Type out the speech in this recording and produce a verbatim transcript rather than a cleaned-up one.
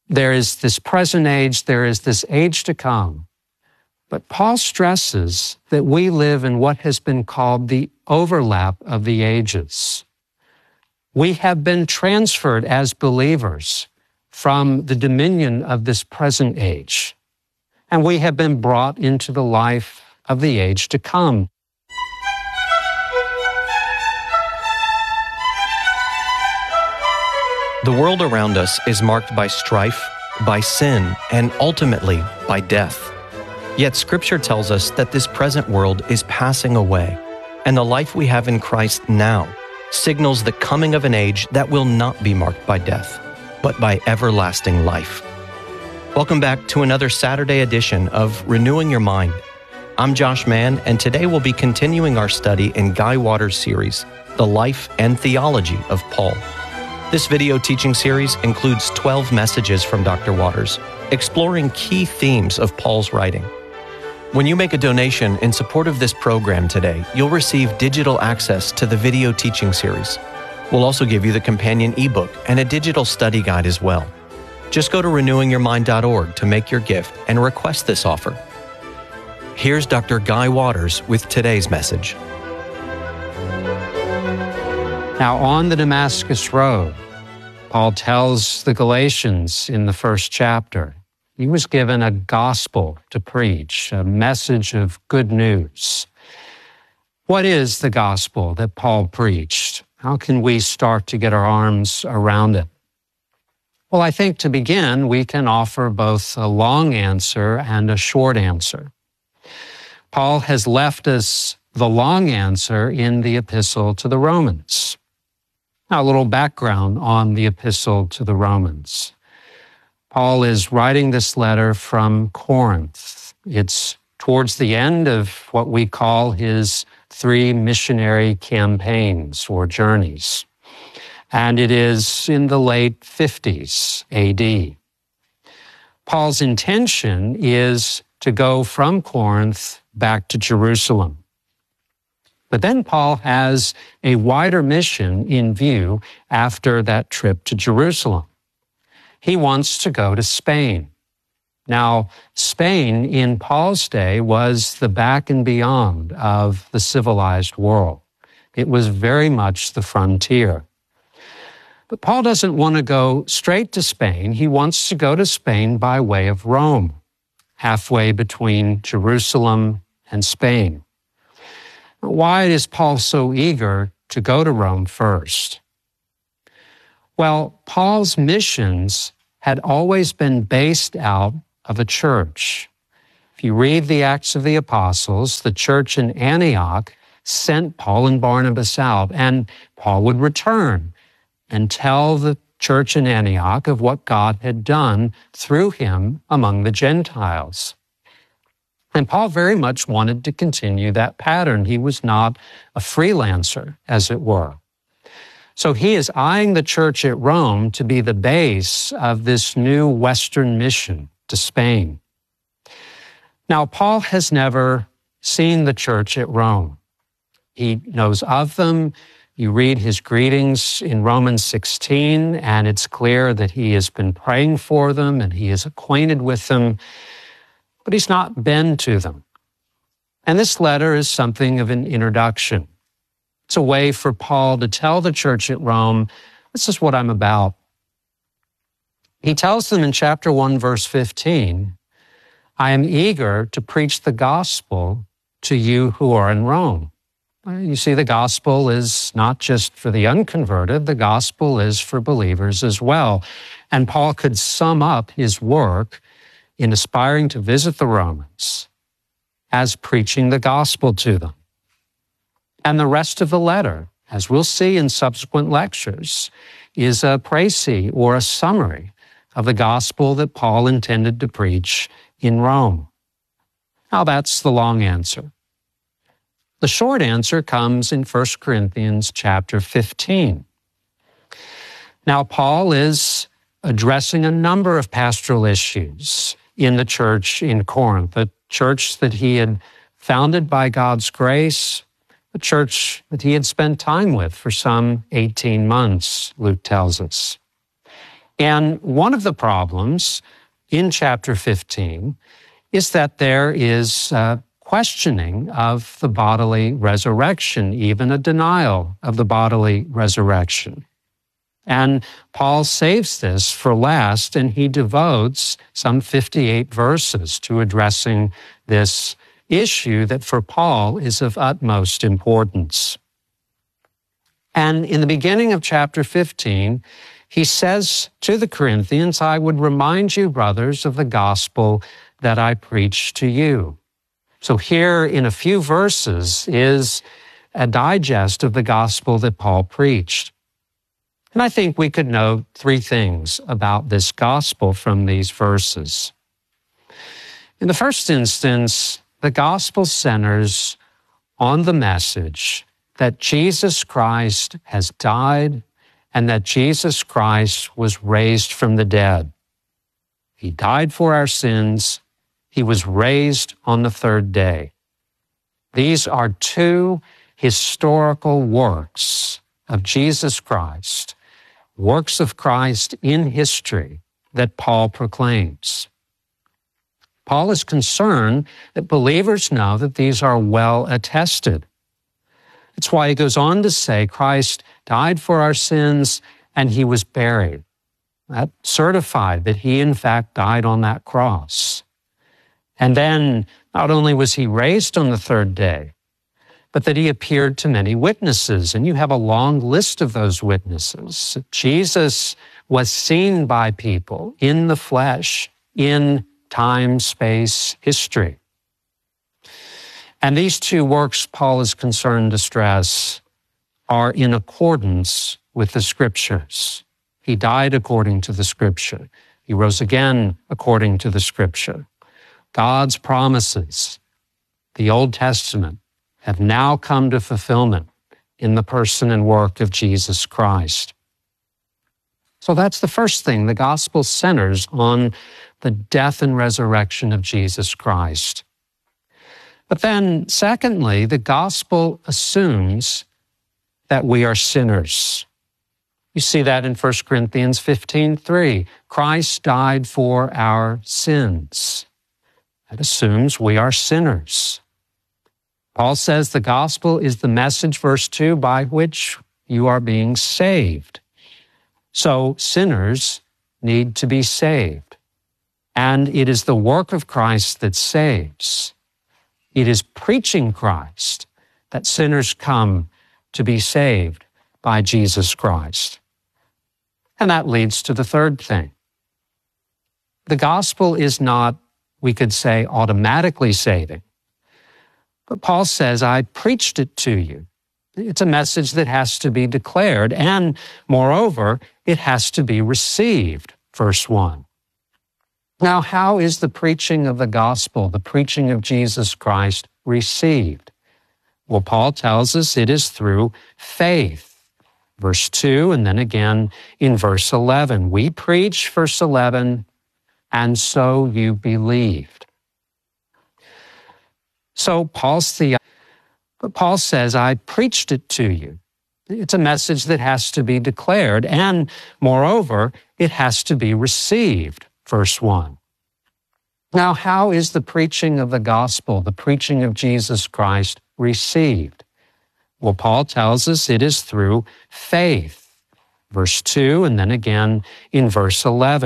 There is this present age, there is this age to come. But Paul stresses that we live in what has been called the overlap of the ages. We have been transferred as believers from the dominion of this present age, and we have been brought into the life of the age to come. The world around us is marked by strife, by sin, and ultimately by death. Yet Scripture tells us that this present world is passing away, and the life we have in Christ now signals the coming of an age that will not be marked by death, but by everlasting life. Welcome back to another Saturday edition of Renewing Your Mind. I'm Josh Mann, and today we'll be continuing our study in Guy Waters' series, The Life and Theology of Paul. This video teaching series includes twelve messages from Doctor Waters, exploring key themes of Paul's writing. When you make a donation in support of this program today, you'll receive digital access to the video teaching series. We'll also give you the companion ebook and a digital study guide as well. Just go to renewing your mind dot org to make your gift and request this offer. Here's Doctor Guy Waters with today's message. Now, on the Damascus Road, Paul tells the Galatians in the first chapter, he was given a gospel to preach, a message of good news. What is the gospel that Paul preached? How can we start to get our arms around it? Well, I think to begin, we can offer both a long answer and a short answer. Paul has left us the long answer in the epistle to the Romans. Now, a little background on the epistle to the Romans. Paul is writing this letter from Corinth. It's towards the end of what we call his three missionary campaigns or journeys. And it is in the late fifties A D. Paul's intention is to go from Corinth back to Jerusalem. But then Paul has a wider mission in view after that trip to Jerusalem. He wants to go to Spain. Now, Spain in Paul's day was the back and beyond of the civilized world. It was very much the frontier. But Paul doesn't want to go straight to Spain. He wants to go to Spain by way of Rome, halfway between Jerusalem and Spain. Why is Paul so eager to go to Rome first? Well, Paul's missions had always been based out of a church. If you read the Acts of the Apostles, the church in Antioch sent Paul and Barnabas out, and Paul would return and tell the church in Antioch of what God had done through him among the Gentiles. And Paul very much wanted to continue that pattern. He was not a freelancer, as it were. So he is eyeing the church at Rome to be the base of this new Western mission to Spain. Now, Paul has never seen the church at Rome. He knows of them. You read his greetings in Romans sixteen, and it's clear that he has been praying for them and he is acquainted with them, but he's not been to them. And this letter is something of an introduction. It's a way for Paul to tell the church at Rome, this is what I'm about. He tells them in chapter one, verse fifteen, I am eager to preach the gospel to you who are in Rome. You see, the gospel is not just for the unconverted, the gospel is for believers as well. And Paul could sum up his work in aspiring to visit the Romans as preaching the gospel to them. And the rest of the letter, as we'll see in subsequent lectures, is a précis or a summary of the gospel that Paul intended to preach in Rome. Now that's the long answer. The short answer comes in First Corinthians chapter fifteen. Now Paul is addressing a number of pastoral issues in the church in Corinth, a church that he had founded by God's grace, a church that he had spent time with for some eighteen months, Luke tells us. And one of the problems in chapter fifteen is that there is uh, questioning of the bodily resurrection, even a denial of the bodily resurrection. And Paul saves this for last, and he devotes some fifty-eight verses to addressing this issue that for Paul is of utmost importance. And in the beginning of chapter fifteen, he says to the Corinthians, I would remind you, brothers, of the gospel that I preached to you. So here in a few verses is a digest of the gospel that Paul preached. And I think we could know three things about this gospel from these verses. In the first instance, the gospel centers on the message that Jesus Christ has died and that Jesus Christ was raised from the dead. He died for our sins. He was raised on the third day. These are two historical works of Jesus Christ, works of Christ in history that Paul proclaims. Paul is concerned that believers know that these are well attested. That's why he goes on to say Christ died for our sins and he was buried. That certified that he in fact died on that cross. And then not only was he raised on the third day, but that he appeared to many witnesses. And you have a long list of those witnesses. Jesus was seen by people in the flesh, in time, space, history. And these two works Paul is concerned to stress are in accordance with the Scriptures. He died according to the Scripture. He rose again according to the Scripture. God's promises, the Old Testament, have now come to fulfillment in the person and work of Jesus Christ. So that's the first thing. The gospel centers on the death and resurrection of Jesus Christ. But then, secondly, the gospel assumes that we are sinners. You see that in First Corinthians fifteen three. Christ died for our sins. That assumes we are sinners. Paul says the gospel is the message, verse two, by which you are being saved. So sinners need to be saved. And it is the work of Christ that saves. It is preaching Christ that sinners come to be saved by Jesus Christ. And that leads to the third thing. The gospel is not, we could say, automatically saving. But Paul says, I preached it to you. It's a message that has to be declared, and moreover, it has to be received, verse one. Now, how is the preaching of the gospel, the preaching of Jesus Christ, received? Well, Paul tells us it is through faith. Verse two, and then again in verse eleven. We preach, verse eleven, and so you believed. So Paul's the, but Paul says, I preached it to you. It's a message that has to be declared, and moreover, it has to be received, verse one. Now, how is the preaching of the gospel, the preaching of Jesus Christ, received? Well, Paul tells us it is through faith. Verse two, and then again in verse eleven.